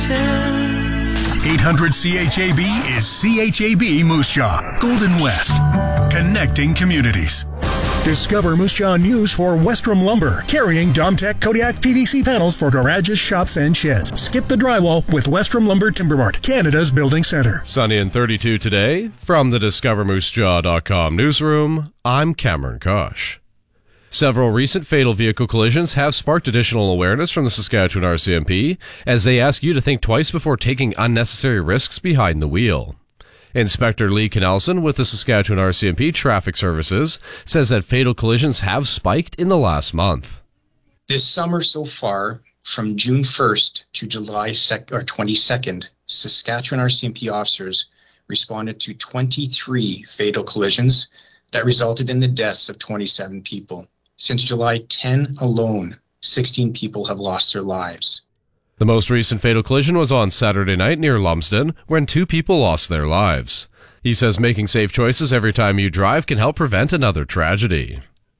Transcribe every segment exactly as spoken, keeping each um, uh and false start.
tell. eight hundred C H A B is C H A B Moose Jaw, Golden West, connecting communities. Discover Moose Jaw news for Westrom Lumber, carrying Domtech Kodiak P V C panels for garages, shops, and sheds. Skip the drywall with Westrom Lumber Timber Mart, Canada's building center. Sunny and thirty-two today. From the discover moose jaw dot com newsroom, I'm Cameron Kosh. Several recent fatal vehicle collisions have sparked additional awareness from the Saskatchewan R C M P as they ask you to think twice before taking unnecessary risks behind the wheel. Inspector Lee Canelson with the Saskatchewan R C M P Traffic Services says that fatal collisions have spiked in the last month. This summer so far, from June first to July second, or twenty-second, Saskatchewan R C M P officers responded to twenty-three fatal collisions that resulted in the deaths of twenty-seven people. Since July tenth alone, sixteen people have lost their lives. The most recent fatal collision was on Saturday night near Lumsden, when two people lost their lives. He says making safe choices every time you drive can help prevent another tragedy.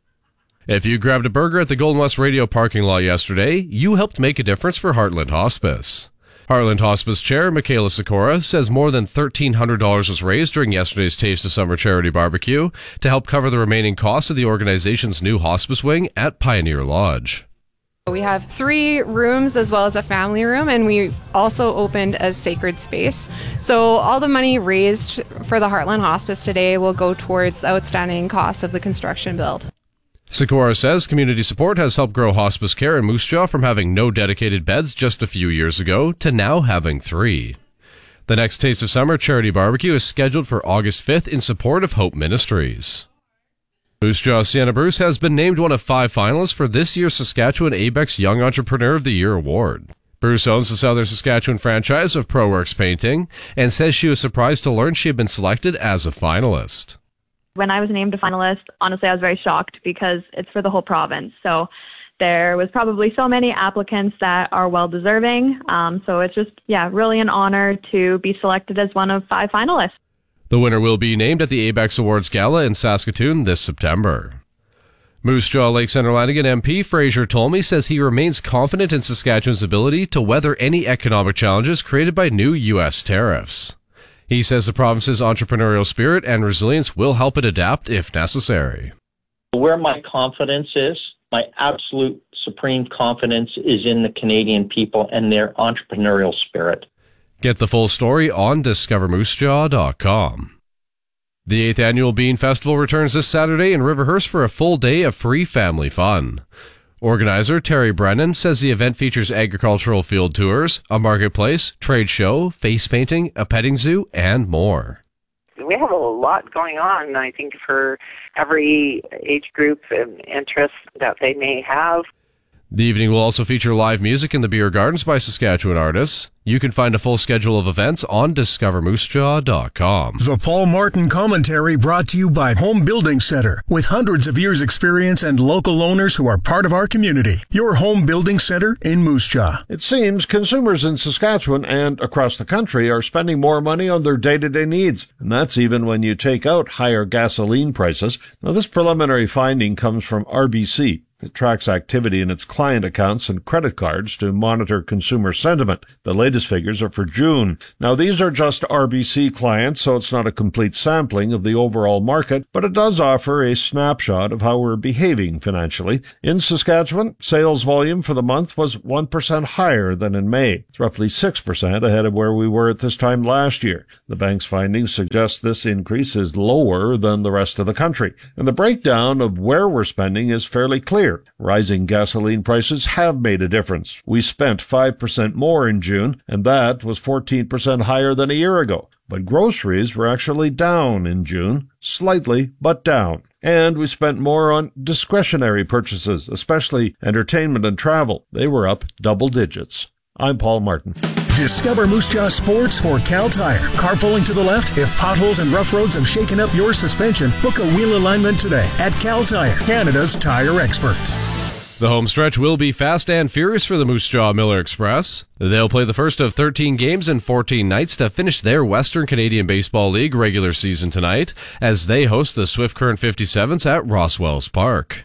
If you grabbed a burger at the Golden West Radio parking lot yesterday, you helped make a difference for Heartland Hospice. Heartland Hospice Chair Michaela Sikora says more than thirteen hundred dollars was raised during yesterday's Taste of Summer charity barbecue to help cover the remaining costs of the organization's new hospice wing at Pioneer Lodge. We have three rooms as well as a family room, and we also opened a sacred space. So all the money raised for the Heartland Hospice today will go towards the outstanding costs of the construction build. Sikora says community support has helped grow hospice care in Moose Jaw from having no dedicated beds just a few years ago to now having three. The next Taste of Summer charity barbecue is scheduled for August fifth in support of Hope Ministries. Moose Jaw Sienna Bruce has been named one of five finalists for this year's Saskatchewan A B E X Young Entrepreneur of the Year award. Bruce owns the Southern Saskatchewan franchise of ProWorks Painting and says she was surprised to learn she had been selected as a finalist. When I was named a finalist, honestly, I was very shocked because it's for the whole province. So there was probably so many applicants that are well-deserving. Um, so it's just, yeah, really an honor to be selected as one of five finalists. The winner will be named at the A B E X Awards Gala in Saskatoon this September. Moose Jaw Lake Centre Lanigan M P Fraser Tolmie says he remains confident in Saskatchewan's ability to weather any economic challenges created by new U S tariffs. He says the province's entrepreneurial spirit and resilience will help it adapt if necessary. Where my confidence is, my absolute supreme confidence is in the Canadian people and their entrepreneurial spirit. Get the full story on discover moose jaw dot com. The eighth Annual Bean Festival returns this Saturday in Riverhurst for a full day of free family fun. Organizer Terry Brennan says the event features agricultural field tours, a marketplace, trade show, face painting, a petting zoo, and more. We have a lot going on, I think, for every age group and interest that they may have. The evening will also feature live music in the beer gardens by Saskatchewan artists. You can find a full schedule of events on discover moose jaw dot com. The Paul Martin Commentary brought to you by Home Building Center. With hundreds of years experience and local owners who are part of our community. Your Home Building Center in Moose Jaw. It seems consumers in Saskatchewan and across the country are spending more money on their day-to-day needs. And that's even when you take out higher gasoline prices. Now, this preliminary finding comes from R B C. It tracks activity in its client accounts and credit cards to monitor consumer sentiment. The latest figures are for June. Now, these are just R B C clients, so it's not a complete sampling of the overall market, but it does offer a snapshot of how we're behaving financially. In Saskatchewan, sales volume for the month was one percent higher than in May. It's roughly six percent ahead of where we were at this time last year. The bank's findings suggest this increase is lower than the rest of the country. And the breakdown of where we're spending is fairly clear. Rising gasoline prices have made a difference. We spent five percent more in June, and that was fourteen percent higher than a year ago. But groceries were actually down in June, slightly, but down. And we spent more on discretionary purchases, especially entertainment and travel. They were up double digits. I'm Paul Martin. Discover Moose Jaw Sports for Cal Tire. Carpooling to the left? If potholes and rough roads have shaken up your suspension, book a wheel alignment today at Cal Tire, Canada's tire experts. The home stretch will be fast and furious for the Moose Jaw Miller Express. They'll play the first of thirteen games in fourteen nights to finish their Western Canadian Baseball League regular season tonight as they host the Swift Current fifty-sevens at Rosswells Park.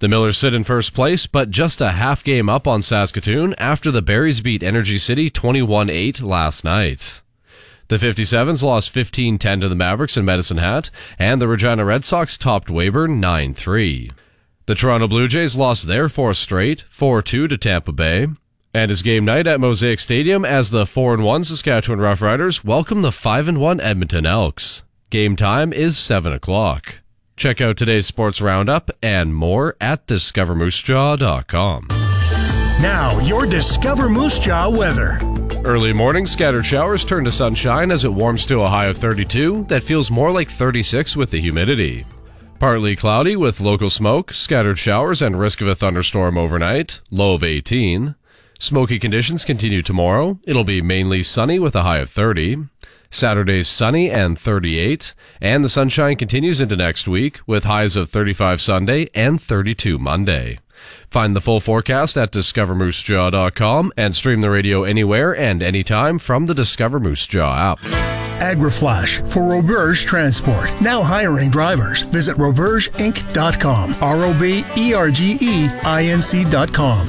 The Millers sit in first place, but just a half game up on Saskatoon after the Berries beat Energy City twenty-one eight last night. The fifty-sevens lost fifteen ten to the Mavericks in Medicine Hat, and the Regina Red Sox topped Weyburn nine three. The Toronto Blue Jays lost their fourth straight, four two to Tampa Bay. And it's game night at Mosaic Stadium as the four and one Saskatchewan Roughriders welcome the five and one Edmonton Elks. Game time is seven o'clock. Check out today's sports roundup and more at discover moose jaw dot com. Now, your Discover Moose Jaw weather. Early morning scattered showers turn to sunshine as it warms to a high of thirty-two that feels more like thirty-six with the humidity. Partly cloudy with local smoke, scattered showers, and risk of a thunderstorm overnight, low of eighteen. Smoky conditions continue tomorrow. It'll be mainly sunny with a high of thirty. Saturday's sunny and thirty-eight. And the sunshine continues into next week with highs of thirty-five Sunday and thirty-two Monday. Find the full forecast at discover moose jaw dot com and stream the radio anywhere and anytime from the Discover Moose Jaw app. AgriFlash for Roberge Transport. Now hiring drivers. Visit roberge inc dot com. R O B E R G E I N C dot com.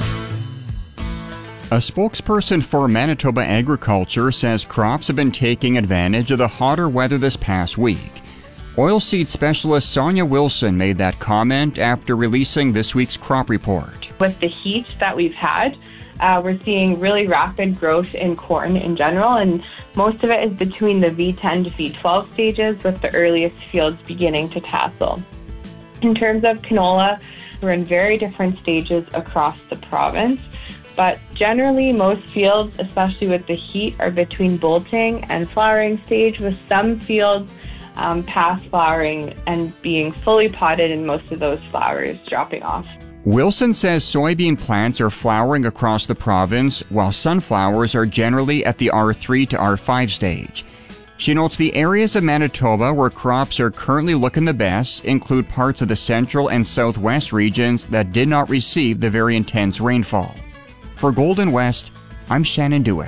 A spokesperson for Manitoba Agriculture says crops have been taking advantage of the hotter weather this past week. Oilseed specialist Sonia Wilson made that comment after releasing this week's crop report. With the heat that we've had, uh, we're seeing really rapid growth in corn in general, and most of it is between the V ten to V twelve stages, with the earliest fields beginning to tassel. In terms of canola, we're in very different stages across the province. But generally, most fields, especially with the heat, are between bolting and flowering stage, with some fields um, past flowering and being fully potted and most of those flowers dropping off. Wilson says soybean plants are flowering across the province, while sunflowers are generally at the R three to R five stage. She notes the areas of Manitoba where crops are currently looking the best include parts of the central and southwest regions that did not receive the very intense rainfall. For Golden West, I'm Shannon Dewick.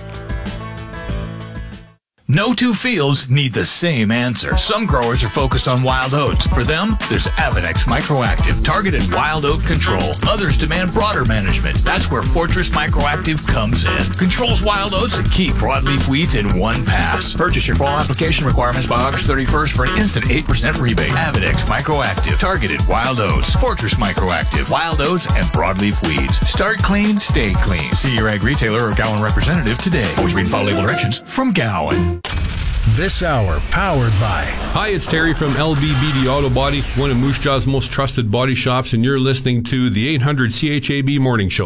No two fields need the same answer. Some growers are focused on wild oats. For them, there's Avenex Microactive, targeted wild oat control. Others demand broader management. That's where Fortress Microactive comes in. Controls wild oats and key broadleaf weeds in one pass. Purchase your fall application requirements by August thirty-first for an instant eight percent rebate. Avenex Microactive, targeted wild oats. Fortress Microactive, wild oats and broadleaf weeds. Start clean, stay clean. See your ag retailer or Gowan representative today. Always read and follow label directions from Gowan. This hour powered by... Hi, it's Terry from L B B D Auto Body, one of Moose Jaw's most trusted body shops, and you're listening to the eight hundred C H A B Morning Show.